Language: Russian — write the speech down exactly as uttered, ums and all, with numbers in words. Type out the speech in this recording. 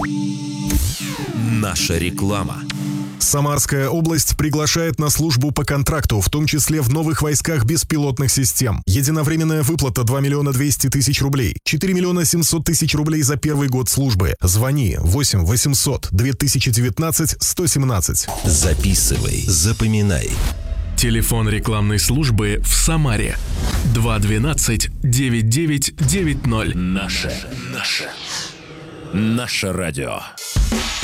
Наша реклама. Самарская область приглашает на службу по контракту, в том числе в новых войсках беспилотных систем. Единовременная выплата два миллиона двести тысяч рублей, четыре миллиона семьсот тысяч рублей за первый год службы. Звони восемь восемьсот две тысячи девятнадцать сто семнадцать. Записывай, запоминай. Телефон рекламной службы в Самаре два двенадцать девять девять девять ноль. Наше, наше, наше радио.